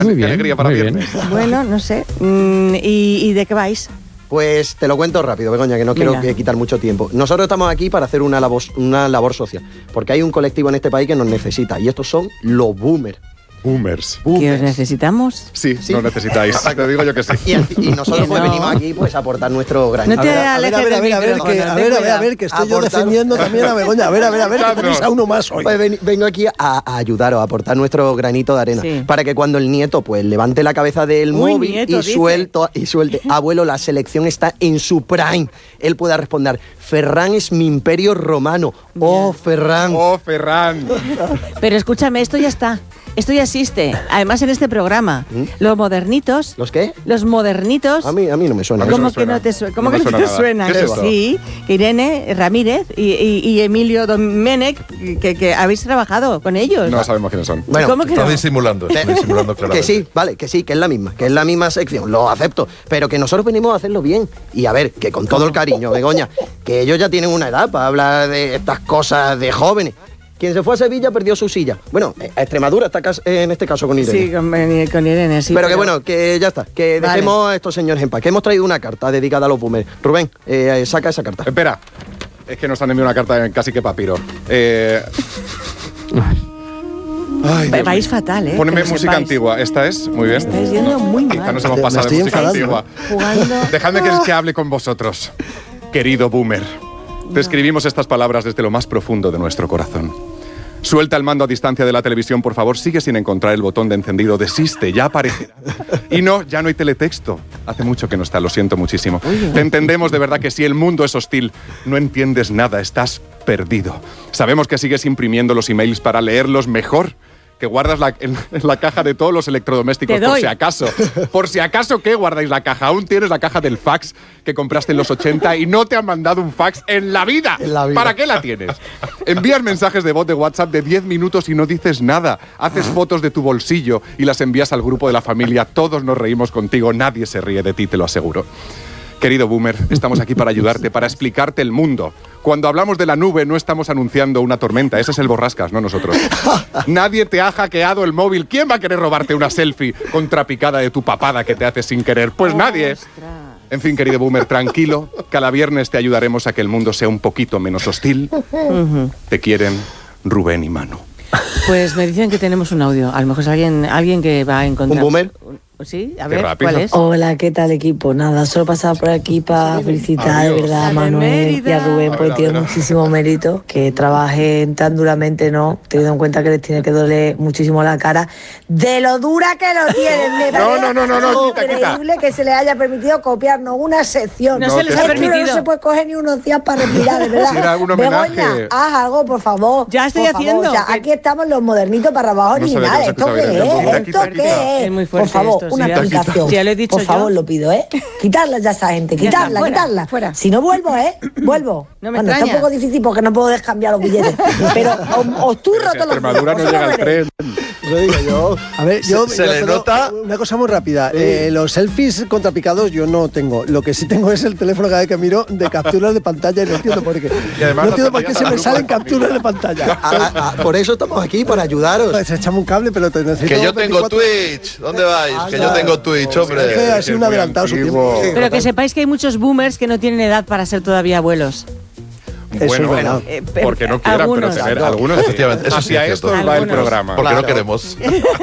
Muy bien, alegría para viernes. Bueno, no sé. ¿Y de qué vais? Pues te lo cuento rápido, Begoña, que no quiero quitar mucho tiempo. Nosotros estamos aquí para hacer una labor social, porque hay un colectivo en este país que nos necesita, y estos son los boomers. Boomers. ¿Que os necesitamos? Sí, no necesitáis. Te digo yo que sí. Y nosotros pues venimos aquí pues a aportar nuestro granito. No te alejes del micrófono. A ver, que estoy yo defendiendo también a Begoña. A ver, que tenéis a uno más hoy. Pues vengo aquí a ayudaros, a aportar nuestro granito de arena, para que cuando el nieto pues levante la cabeza del móvil nieto, y suelte, abuelo, la selección está en su prime, él pueda responder, Ferran es mi imperio romano. Oh, Ferran. Oh, Ferran. Pero escúchame, esto ya está. Esto ya existe, además en este programa. Los modernitos. ¿Los qué? Los modernitos. A mí no me suena. ¿Cómo que no te suena? ¿Cómo que no te suena? ¿Qué es esto? Sí, que Irene Ramírez y Emilio Domenech, que habéis trabajado con ellos. No sabemos quiénes son. Bueno, ¿cómo que Está no? disimulando claramente. que sí, vale, que sí, que es la misma sección, lo acepto, pero que nosotros venimos a hacerlo bien. Y a ver, que con todo el cariño, Begoña, que ellos ya tienen una edad para hablar de estas cosas de jóvenes. Quien se fue a Sevilla perdió su silla. Bueno, a Extremadura está en este caso con Irene. Sí, con Irene, sí. Pero que bueno, que ya está, que dejemos a estos señores en paz, que hemos traído una carta dedicada a los boomers. Rubén, saca esa carta. Espera, es que nos han enviado una carta en casi que papiro. Vais fatal, ¿eh? Póneme que lo música sepáis. antigua. Esta es, muy bien. Estáis yendo muy mal. Quizá nos hemos pasado de estoy música enfadando, antigua. Jugando. Dejadme que hable con vosotros, querido boomer. Te escribimos estas palabras desde lo más profundo de nuestro corazón. Suelta el mando a distancia de la televisión, por favor. Sigue sin encontrar el botón de encendido. Desiste, ya aparecerá. Y no, ya no hay teletexto. Hace mucho que no está, lo siento muchísimo. Te entendemos de verdad que si el mundo es hostil, no entiendes nada, estás perdido. Sabemos que sigues imprimiendo los emails para leerlos mejor, que guardas en la caja de todos los electrodomésticos, por si acaso. Por si acaso, ¿qué guardáis la caja? Aún tienes la caja del fax que compraste en los 80 y no te han mandado un fax en la vida. ¿Para qué la tienes? Envías mensajes de voz de WhatsApp de 10 minutos y no dices nada. Haces fotos de tu bolsillo y las envías al grupo de la familia. Todos nos reímos contigo, nadie se ríe de ti, te lo aseguro. Querido boomer, estamos aquí para ayudarte, para explicarte el mundo. Cuando hablamos de la nube no estamos anunciando una tormenta, ese es el borrascas, no nosotros. Nadie te ha hackeado el móvil. ¿Quién va a querer robarte una selfie contrapicada de tu papada que te hace sin querer? Pues nadie. En fin, querido boomer, tranquilo. Cada viernes te ayudaremos a que el mundo sea un poquito menos hostil. Te quieren Rubén y Manu. Pues me dicen que tenemos un audio. A lo mejor es alguien que va a encontrar. ¿Un boomer? Sí, a Qué ver, rápido. ¿cuál es? Hola, ¿qué tal, equipo? Nada, solo pasaba por aquí para felicitar de verdad a Manuel y a Rubén, porque tienen muchísimo mérito, que trabajen tan duramente, ¿no? Teniendo en cuenta que les tiene que doler muchísimo la cara, de lo dura que lo tienen. Me No, quita. increíble que se les haya permitido copiarnos una sección. No se les ha Es que permitido. no se puede coger ni unos días para respirar, de verdad. Si era un homenaje. Begoña, haz algo, por favor. Ya estoy Por favor, haciendo. ya, aquí estamos los modernitos para abajo No se ve, originales. no se ¿Esto escucha qué bien. es? Quita. ¿Esto qué es? Es muy Por fuerte favor, esto, una sí, explicación. ya lo he dicho Por favor, yo. lo pido, ¿eh? Quitarla ya esa gente, Ya está, quitarla, fuera, quitarla. fuera. Si no vuelvo, ¿eh? Vuelvo. No me bueno, está extraña. un poco difícil porque no puedo descambiar los billetes. Pero os turro Si a todos los Extremadura no días, llega el vosotros veréis. tren. Lo digo yo. A ver, yo Se le solo- nota. una cosa muy rápida. Los selfies contrapicados yo no tengo. Lo que sí tengo es el teléfono cada vez que miro de capturas de pantalla y no entiendo por qué. Y además No entiendo por las qué se me pantallas salen al grupo de capturas de pantalla. Por eso estamos aquí, para ayudaros. Pues echamos un cable, pero te necesito. Que yo tengo 24. Twitch. ¿Dónde vais? Que yo tengo Twitch, Ese hombre. ha sido un adelantado su tiempo. Pero que sepáis que hay muchos boomers que no tienen edad para ser todavía abuelos. Eso es verdad. Porque no quieran, algunos. pero tener algunos. Efectivamente, eso sí Hacia es esto cierto. va el Algunos. programa. Porque Claro. no queremos.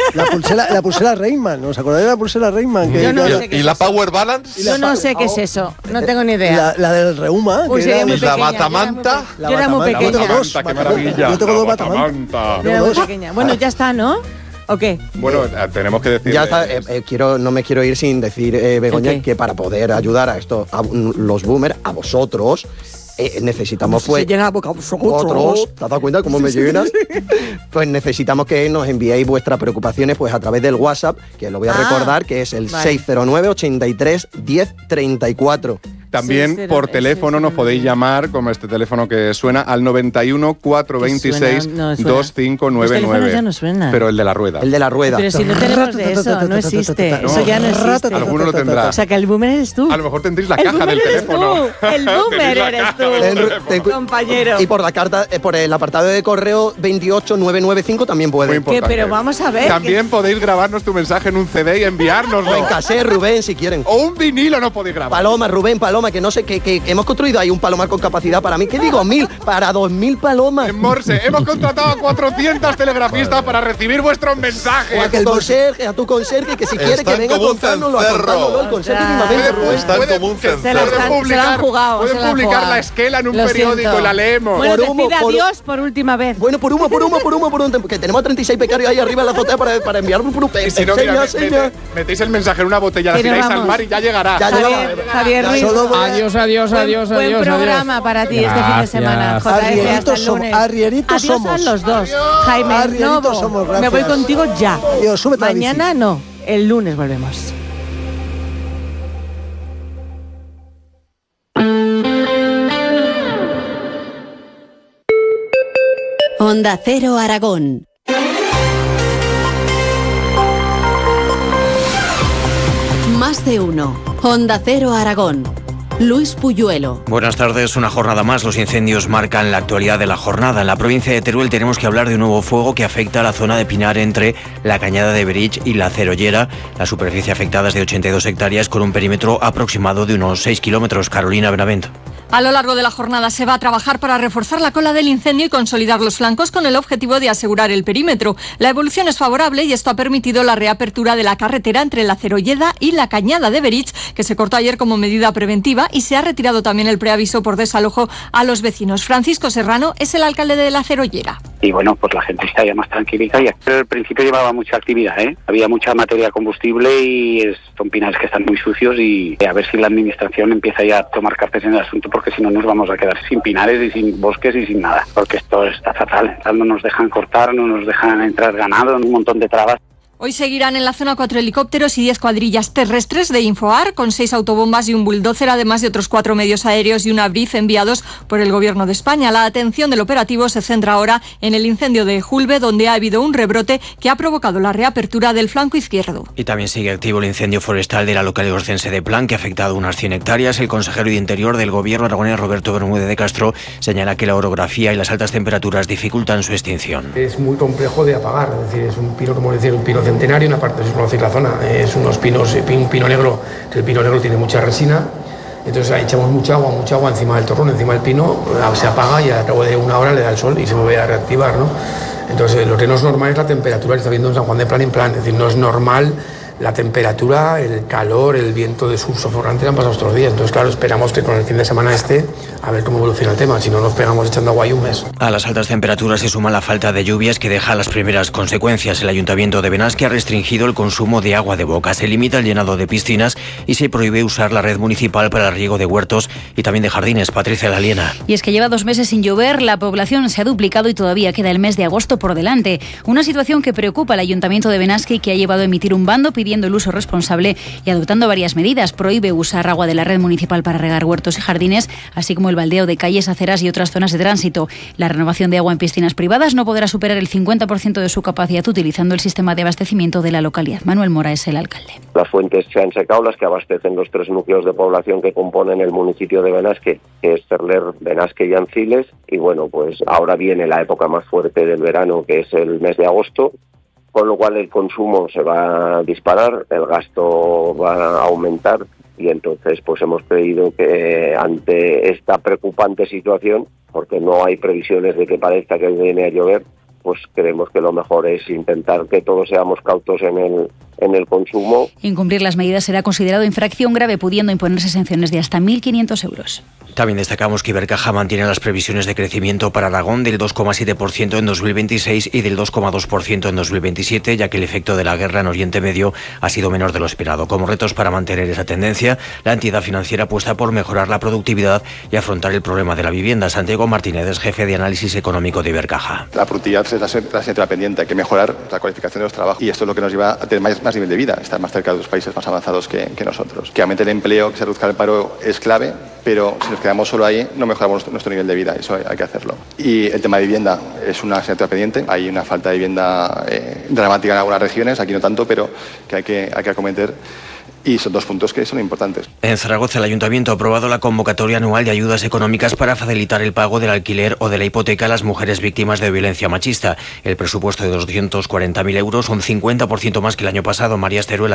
La pulsera Rayman, ¿os acordáis de la pulsera Rayman? Yo no sé qué ¿Y es la eso. Power Balance? Yo no sé qué es eso, no tengo ni idea. La del Reuma. Uy, que sería era- muy ¿Y la pequeña, batamanta? Yo era muy batamanta. Yo tengo pequeña. dos. Qué maravilla. Yo tengo La dos batamanta. batamanta. Yo era muy dos. pequeña. Bueno, ya está, ¿no? ¿O qué? Bueno, tenemos que decir. Ya está, no me quiero ir sin decir, Begoña, ¿El qué? que para poder ayudar a esto, a los boomers, a vosotros, necesitamos pues... Se llena la boca a vosotros. Otros, ¿te has dado cuenta cómo me llenas? Pues necesitamos que nos enviéis vuestras preocupaciones pues a través del WhatsApp, que lo voy a recordar, que es el vale. 609 83 10 34. También por teléfono nos podéis llamar, como este teléfono que suena, al 91 426 2599. Los teléfonos ya no suenan. Pero el de la rueda. El de la rueda. Pero si no tenemos de eso, no existe. Eso ya no existe. Alguno lo tendrá. O sea, que el boomer eres tú. A lo mejor tendréis la caja del teléfono. El boomer eres tú, compañero. Y por la carta, por el apartado de correo 28995 también puede. Muy importante. Pero vamos a ver. También podéis grabarnos tu mensaje en un CD y enviárnoslo. O en cassette, Rubén, si quieren. O un vinilo no podéis grabar. Paloma, Rubén, Paloma, que no sé, que hemos construido ahí un palomar con capacidad para mí. ¿Qué digo? 1000 para 2000 palomas. En Morse, hemos contratado a 400 telegrafistas para recibir vuestros mensajes. O a tu conserje, que si quiere que venga a contárnoslo, el conserje mismamente, Rubén. Están como un cencerro. Se la han jugado. Pueden publicar la esquela en un periódico y la leemos. Bueno, decid adiós por última vez. Bueno, por uno, que tenemos a 36 becarios ahí arriba en la azotea para enviar un grupo. Y si no, mira, metéis el mensaje en una botella, la tiráis al mar y ya llegará. Javier Ruiz. Adiós. Buen programa para ti este fin de semana. Arrieritos somos. Adiós a los dos. Jaime, Arrieritos somos, gracias. me voy contigo ya. Dios, súbete a la bici. Mañana no, el lunes volvemos. Onda Cero Aragón. Más de uno. Onda Cero Aragón. Luis Puyuelo. Buenas tardes. Una jornada más. Los incendios marcan la actualidad de la jornada. En la provincia de Teruel tenemos que hablar de un nuevo fuego que afecta a la zona de Pinar entre la Cañada de Berich y la Cerollera. La superficie afectada es de 82 hectáreas con un perímetro aproximado de unos 6 kilómetros. Carolina Benavent. A lo largo de la jornada se va a trabajar para reforzar la cola del incendio y consolidar los flancos con el objetivo de asegurar el perímetro. La evolución es favorable y esto ha permitido la reapertura de la carretera entre la Cerolleda y la Cañada de Berich, que se cortó ayer como medida preventiva, y se ha retirado también el preaviso por desalojo a los vecinos. Francisco Serrano es el alcalde de la Cerollera. Y bueno, pues la gente está ya más tranquilita. Y al principio llevaba mucha actividad, había mucha materia combustible y son pinares que están muy sucios y a ver si la administración empieza ya a tomar cartas en el asunto, porque si no nos vamos a quedar sin pinares y sin bosques y sin nada, porque esto está fatal. No nos dejan cortar, no nos dejan entrar ganado, un montón de trabas. Hoy seguirán en la zona 4 helicópteros y 10 cuadrillas terrestres de Infoar, con 6 autobombas y un bulldozer, además de otros 4 medios aéreos y una BRIF enviados por el Gobierno de España. La atención del operativo se centra ahora en el incendio de Julbe, donde ha habido un rebrote que ha provocado la reapertura del flanco izquierdo. Y también sigue activo el incendio forestal de la localidad orcense de Plan, que ha afectado unas 100 hectáreas. El consejero de Interior del Gobierno aragonés, Roberto Bermúdez de Castro, señala que la orografía y las altas temperaturas dificultan su extinción. Es muy complejo de apagar, es decir, es un pino, como decir, un pino centenario, una parte, si conocéis la zona, es unos pinos, un pino negro, que el pino negro tiene mucha resina, entonces ahí echamos mucha agua encima del torrón, encima del pino, se apaga y al cabo de una hora le da el sol y se vuelve a reactivar, ¿no? Entonces lo que no es normal es la temperatura que está viendo en San Juan de Plan en Plan, es decir, no es normal la temperatura, el calor, el viento de sur sofocante que han pasado estos días. Entonces, claro, esperamos que con el fin de semana a ver cómo evoluciona el tema, si no nos pegamos echando agua y un mes. A las altas temperaturas se suma la falta de lluvias que deja las primeras consecuencias. El Ayuntamiento de Benasque ha restringido el consumo de agua de boca, se limita el llenado de piscinas y se prohíbe usar la red municipal para el riego de huertos y también de jardines. Patricia Laliena. Y es que lleva 2 meses sin llover, la población se ha duplicado y todavía queda el mes de agosto por delante. Una situación que preocupa al Ayuntamiento de Benasque y que ha llevado a emitir un bando pidiendo el uso responsable y adoptando varias medidas. Prohíbe usar agua de la red municipal para regar huertos y jardines, así como el baldeo de calles, aceras y otras zonas de tránsito. La renovación de agua en piscinas privadas no podrá superar el 50% de su capacidad utilizando el sistema de abastecimiento de la localidad. Manuel Mora es el alcalde. Las fuentes se han secado, las que abastecen los 3 núcleos de población que componen el municipio de Benasque, que es Cerler, Benasque y Anciles. Y bueno, pues ahora viene la época más fuerte del verano, que es el mes de agosto, con lo cual el consumo se va a disparar, el gasto va a aumentar y entonces pues hemos creído que ante esta preocupante situación, porque no hay previsiones de que parezca que viene a llover, pues creemos que lo mejor es intentar que todos seamos cautos en el consumo. Incumplir las medidas será considerado infracción grave, pudiendo imponerse sanciones de hasta 1.500 euros. También destacamos que Ibercaja mantiene las previsiones de crecimiento para Aragón del 2,7% en 2026 y del 2,2% en 2027, ya que el efecto de la guerra en Oriente Medio ha sido menor de lo esperado. Como retos para mantener esa tendencia, la entidad financiera apuesta por mejorar la productividad y afrontar el problema de la vivienda. Santiago Martínez es jefe de análisis económico de Ibercaja. La productividad es la asignatura pendiente, hay que mejorar la cualificación de los trabajos y esto es lo que nos lleva a tener más más nivel de vida, estar más cerca de los países más avanzados que nosotros. Que aumente el empleo, que se reduzca el paro es clave, pero si nos quedamos solo ahí no mejoramos nuestro nivel de vida, eso hay que hacerlo. Y el tema de vivienda es una asignatura pendiente, hay una falta de vivienda dramática en algunas regiones, aquí no tanto, pero que hay que acometer. Y son 2 puntos que son importantes. En Zaragoza, el Ayuntamiento ha aprobado la convocatoria anual de ayudas económicas para facilitar el pago del alquiler o de la hipoteca a las mujeres víctimas de violencia machista. El presupuesto de 240.000 euros, un 50% más que el año pasado. María Esteruela.